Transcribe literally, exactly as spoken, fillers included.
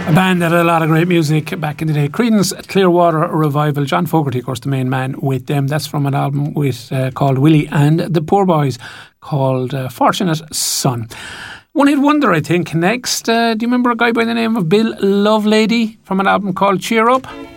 A band that had a lot of great music back in the day. Creedence Clearwater Revival. John Fogerty, of course, the main man with them. That's from an album with uh, called Willie and the Poor Boys, called uh, Fortunate Son. One Hit Wonder, I think. Next, uh, do you remember a guy by the name of Bill Lovelady from an album called Cheer Up?